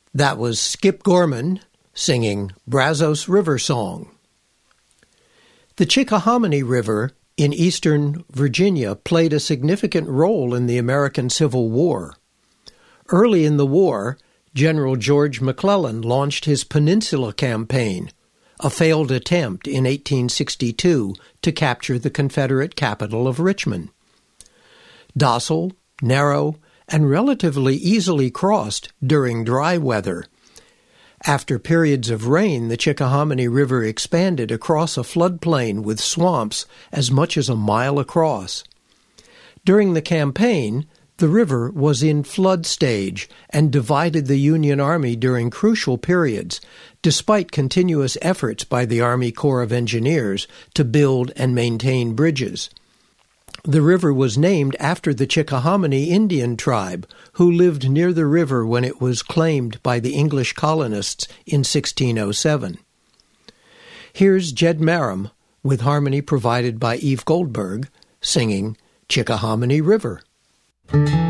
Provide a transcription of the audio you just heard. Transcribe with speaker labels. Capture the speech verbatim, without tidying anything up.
Speaker 1: That was Skip Gorman singing Brazos River Song. The Chickahominy River in eastern Virginia played a significant role in the American Civil War. Early in the war, General George McClellan launched his Peninsula Campaign, a failed attempt in eighteen sixty-two to capture the Confederate capital of Richmond. Docile, narrow, and relatively easily crossed during dry weather. After periods of rain, the Chickahominy River expanded across a floodplain with swamps as much as a mile across. During the campaign, the river was in flood stage and divided the Union Army during crucial periods, despite continuous efforts by the Army Corps of Engineers to build and maintain bridges. The river was named after the Chickahominy Indian tribe, who lived near the river when it was claimed by the English colonists in sixteen oh seven. Here's Jed Merrim, with harmony provided by Eve Goldberg, singing Chickahominy River.